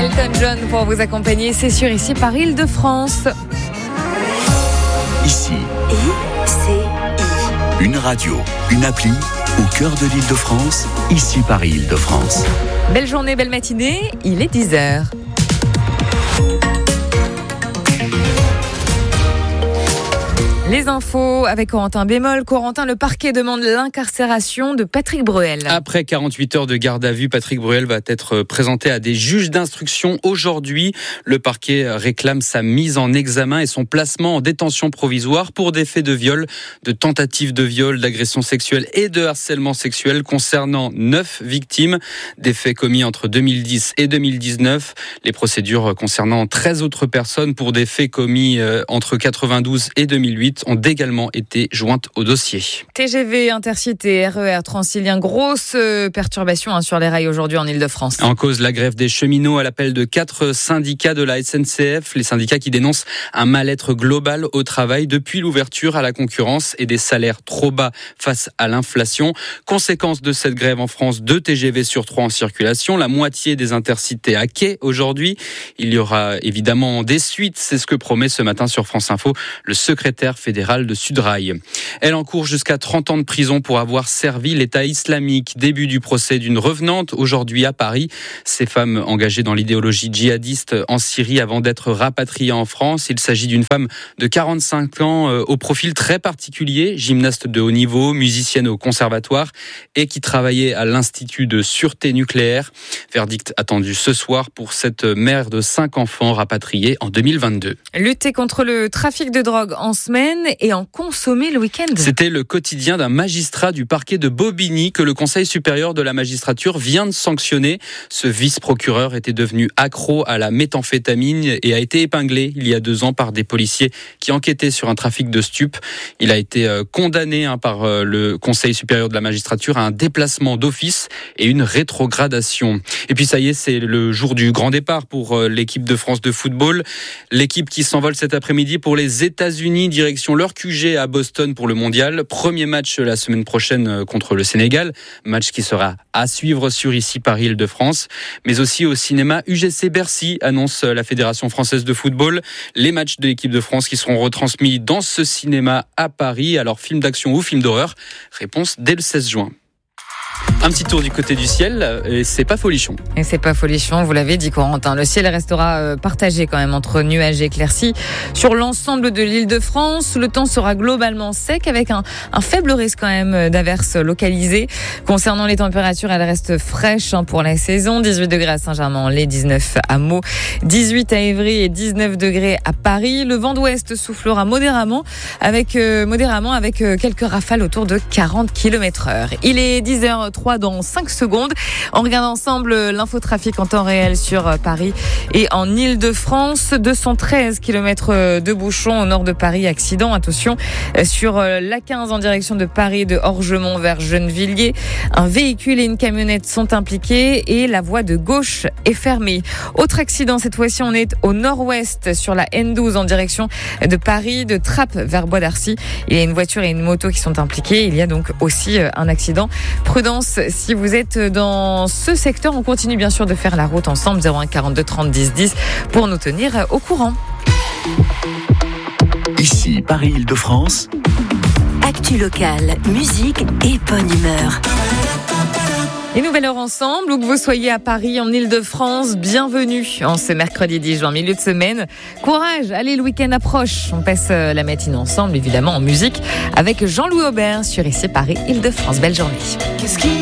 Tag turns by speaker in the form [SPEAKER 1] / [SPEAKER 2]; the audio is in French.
[SPEAKER 1] Elton John pour vous accompagner, c'est sûr, ici par Île-de-France.
[SPEAKER 2] Ici, une radio, une appli au cœur de l'Île-de-France, ici par Île-de-France.
[SPEAKER 1] Belle journée, belle matinée, il est 10h. Les infos avec Corentin Bémol. Corentin, le parquet demande l'incarcération de Patrick Bruel.
[SPEAKER 3] Après 48 heures de garde à vue, Patrick Bruel va être présenté à des juges d'instruction aujourd'hui. Le parquet réclame sa mise en examen et son placement en détention provisoire pour des faits de viol, de tentative de viol, d'agression sexuelle et de harcèlement sexuel concernant 9 victimes. Des faits commis entre 2010 et 2019. Les procédures concernant 13 autres personnes pour des faits commis entre 92 et 2008 ont également été jointes au dossier.
[SPEAKER 1] TGV, Intercité, RER, Transilien, grosse perturbation sur les rails aujourd'hui en Île-de-France.
[SPEAKER 3] En cause, la grève des cheminots à l'appel de 4 syndicats de la SNCF. Les syndicats qui dénoncent un mal-être global au travail depuis l'ouverture à la concurrence et des salaires trop bas face à l'inflation. Conséquence de cette grève en France, 2 TGV sur 3 en circulation. La moitié des Intercités à quai aujourd'hui. Il y aura évidemment des suites. C'est ce que promet ce matin sur France Info le secrétaire fédéral de Sudrail. Elle encourt jusqu'à 30 ans de prison pour avoir servi l'État islamique. Début du procès d'une revenante aujourd'hui à Paris. Ces femmes engagées dans l'idéologie djihadiste en Syrie avant d'être rapatriées en France. Il s'agit d'une femme de 45 ans au profil très particulier, gymnaste de haut niveau, musicienne au conservatoire et qui travaillait à l'Institut de sûreté nucléaire. Verdict attendu ce soir pour cette mère de 5 enfants rapatriés en 2022.
[SPEAKER 1] Lutter contre le trafic de drogue en semaine et en consommer le week-end.
[SPEAKER 3] C'était le quotidien d'un magistrat du parquet de Bobigny que le Conseil supérieur de la magistrature vient de sanctionner. Ce vice-procureur était devenu accro à la méthamphétamine et a été épinglé il y a 2 ans par des policiers qui enquêtaient sur un trafic de stupes. Il a été condamné par le Conseil supérieur de la magistrature à un déplacement d'office et une rétrogradation. Et puis ça y est, c'est le jour du grand départ pour l'équipe de France de football. L'équipe qui s'envole cet après-midi pour les États-Unis, direction leur QG à Boston pour le mondial. Premier match la semaine prochaine contre le Sénégal. Match qui sera à suivre sur ici par Île-de-France. Mais aussi au cinéma UGC Bercy, annonce la Fédération française de football. Les matchs de l'équipe de France qui seront retransmis dans ce cinéma à Paris. Alors film d'action ou film d'horreur? Réponse dès le 16 juin. Un petit tour du côté du ciel, et c'est pas folichon.
[SPEAKER 1] Et c'est pas folichon, vous l'avez dit Corentin. Le ciel restera partagé quand même entre nuages et éclaircies sur l'ensemble de l'Île-de-France. Le temps sera globalement sec avec un faible risque quand même d'averses localisées. Concernant les températures, elles restent fraîches pour la saison. 18 degrés à Saint-Germain-en-Laye, 19 à Meaux, 18 à Évry et 19 degrés à Paris. Le vent d'ouest soufflera modérément avec quelques rafales autour de 40 km/h. Il est 10h03 dans 5 secondes. On regarde ensemble l'infotrafic en temps réel sur Paris et en Île-de-France. 213 km de bouchons au nord de Paris. Accident, attention, sur l'A15 en direction de Paris, de Orgemont vers Gennevilliers. Un véhicule et une camionnette sont impliqués et la voie de gauche est fermée. Autre accident, cette fois-ci on est au nord-ouest sur la N12 en direction de Paris, de Trappes vers Bois d'Arcy. Il y a une voiture et une moto qui sont impliquées. Il y a donc aussi un accident. Prudence si vous êtes dans ce secteur. On continue bien sûr de faire la route ensemble. 01 42 30 10 10 pour nous tenir au courant.
[SPEAKER 2] Ici, Paris, Île-de-France.
[SPEAKER 4] Actu locale, musique et bonne humeur.
[SPEAKER 1] Et nouvelle heure ensemble, où que vous soyez à Paris, en Île-de-France, bienvenue en ce mercredi 10 juin, milieu de semaine. Courage, allez, le week-end approche. On passe la matinée ensemble, évidemment, en musique, avec Jean-Louis Aubert sur ici Paris, Île-de-France. Belle journée.